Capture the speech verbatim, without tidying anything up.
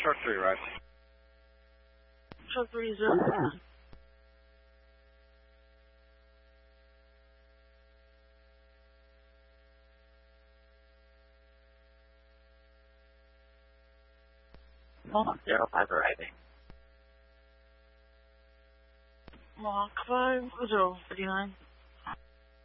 Truck three arrived. Truck three zero nine. Mohawk zero five arriving. Mohawk five zero thirty nine.